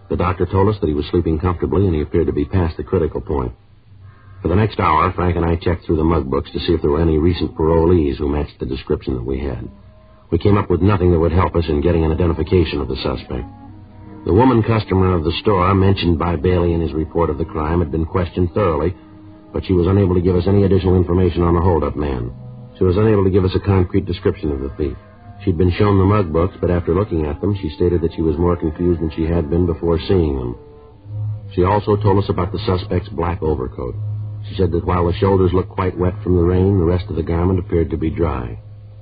The doctor told us that he was sleeping comfortably and he appeared to be past the critical point. For the next hour, Frank and I checked through the mug books to see if there were any recent parolees who matched the description that we had. We came up with nothing that would help us in getting an identification of the suspect. The woman customer of the store mentioned by Bailey in his report of the crime had been questioned thoroughly, but she was unable to give us any additional information on the hold-up man. She was unable to give us a concrete description of the thief. She'd been shown the mug books, but after looking at them, she stated that she was more confused than she had been before seeing them. She also told us about the suspect's black overcoat. She said that while the shoulders looked quite wet from the rain, the rest of the garment appeared to be dry.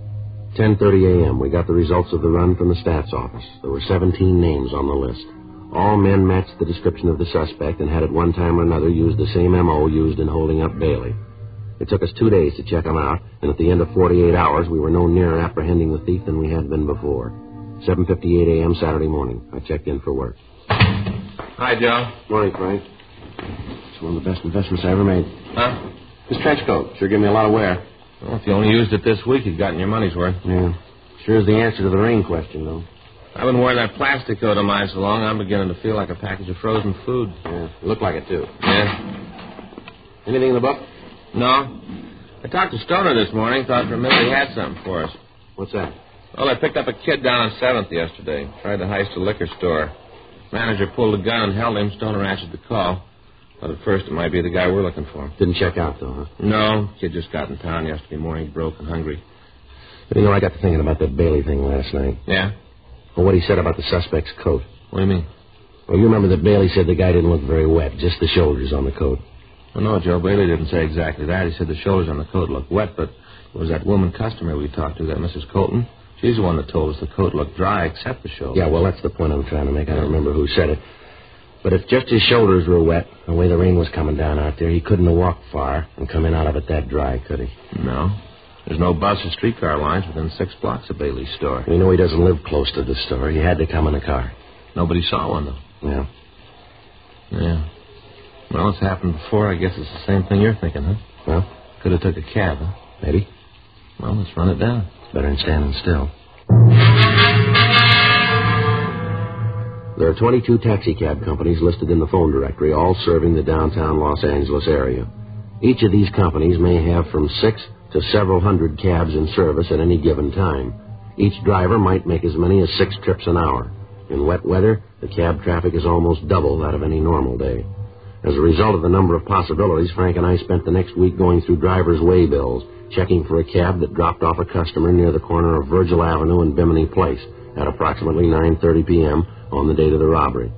10:30 a.m., we got the results of the run from the stats office. There were 17 names on the list. All men matched the description of the suspect and had at one time or another used the same M.O. used in holding up Bailey. It took us 2 days to check them out, and at the end of 48 hours, we were no nearer apprehending the thief than we had been before. 7:58 a.m. Saturday morning. I checked in for work. Hi, Joe. Morning, Frank. It's one of the best investments I ever made. Huh? This trench coat sure gave me a lot of wear. Well, if you only used it this week, you'd gotten your money's worth. Yeah. Sure is the answer to the rain question, though. I've been wearing that plastic coat of mine so long, I'm beginning to feel like a package of frozen food. Yeah, you look like it, too. Yeah? Anything in the book? No. I talked to Stoner this morning, thought for a minute he had something for us. What's that? Well, I picked up a kid down on 7th yesterday. Tried to heist a liquor store. Manager pulled a gun and held him. Stoner answered the call. But at first it might be the guy we're looking for. Didn't check out, though, huh? No. Kid just got in town yesterday morning, broke and hungry. You know, I got to thinking about that Bailey thing last night. Yeah? Well, what he said about the suspect's coat. What do you mean? Well, you remember that Bailey said the guy didn't look very wet, just the shoulders on the coat. Well, no, Joe, Bailey didn't say exactly that. He said the shoulders on the coat looked wet, but it was that woman customer we talked to, that Mrs. Colton. She's the one that told us the coat looked dry except the shoulders. Yeah, well, that's the point I'm trying to make. I don't remember who said it. But if just his shoulders were wet, the way the rain was coming down out there, he couldn't have walked far and come in out of it that dry, could he? No. There's no bus or streetcar lines within 6 blocks of Bailey's store. You know he doesn't live close to the store. He had to come in a car. Nobody saw one, though. Yeah. Yeah. Well, it's happened before. I guess it's the same thing you're thinking, huh? Well? Could have took a cab, huh? Maybe. Well, let's run it down. It's better than standing still. There are 22 taxicab companies listed in the phone directory, all serving the downtown Los Angeles area. Each of these companies may have from 6 to several hundred cabs in service at any given time. Each driver might make as many as 6 trips an hour. In wet weather, the cab traffic is almost double that of any normal day. As a result of the number of possibilities, Frank and I spent the next week going through driver's way bills, checking for a cab that dropped off a customer near the corner of Virgil Avenue and Bimini Place at approximately 9:30 p.m. on the date of the robbery.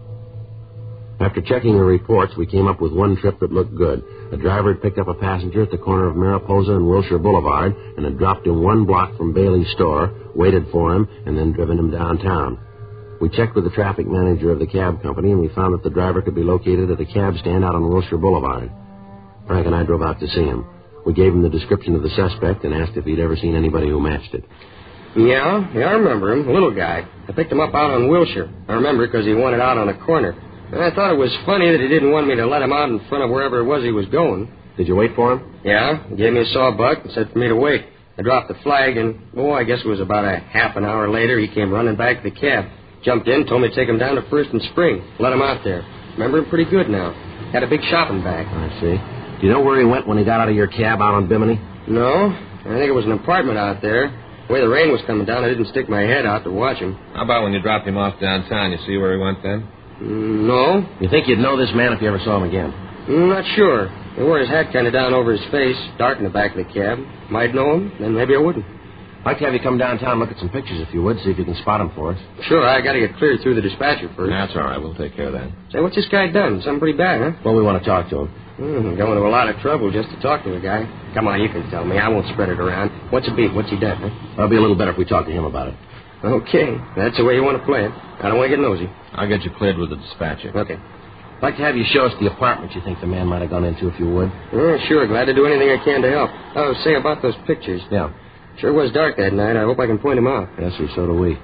After checking the reports, we came up with one trip that looked good. A driver had picked up a passenger at the corner of Mariposa and Wilshire Boulevard and had dropped him 1 block from Bailey's store, waited for him, and then driven him downtown. We checked with the traffic manager of the cab company, and we found that the driver could be located at a cab stand out on Wilshire Boulevard. Frank and I drove out to see him. We gave him the description of the suspect and asked if he'd ever seen anybody who matched it. Yeah, I remember him, a little guy. I picked him up out on Wilshire. I remember because he wanted out on a corner. And I thought it was funny that he didn't want me to let him out in front of wherever it was he was going. Did you wait for him? Yeah, he gave me a sawbuck and said for me to wait. I dropped the flag, and, I guess it was about a half an hour later, he came running back to the cab. Jumped in, told me to take him down to First and Spring. Let him out there. Remember him pretty good now. Had a big shopping bag. I see. Do you know where he went when he got out of your cab out on Bimini? No. I think it was an apartment out there. The way the rain was coming down, I didn't stick my head out to watch him. How about when you dropped him off downtown? You see where he went then? No. You think you'd know this man if you ever saw him again? Not sure. He wore his hat kind of down over his face, dark in the back of the cab. Might know him, then maybe I wouldn't. I'd like to have you come downtown and look at some pictures if you would, see if you can spot him for us. Sure, I got to get cleared through the dispatcher first. That's all right. We'll take care of that. Say, what's this guy done? Something pretty bad, huh? Well, we want to talk to him. Going to a lot of trouble just to talk to a guy. Come on, you can tell me. I won't spread it around. What's a beat? What's he done, huh? That'll be a little better if we talk to him about it. Okay, that's the way you want to play it. I don't want to get nosy. I'll get you cleared with the dispatcher. Okay. I'd like to have you show us the apartment you think the man might have gone into, if you would. Sure, glad to do anything I can to help. Oh, say about those pictures. Yeah. Sure was dark that night. I hope I can point him out. Yes, sir, so do we.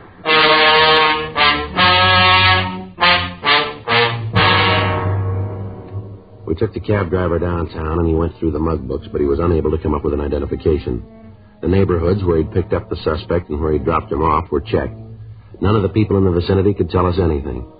We took the cab driver downtown, and he went through the mug books, but he was unable to come up with an identification. The neighborhoods where he'd picked up the suspect and where he'd dropped him off were checked. None of the people in the vicinity could tell us anything.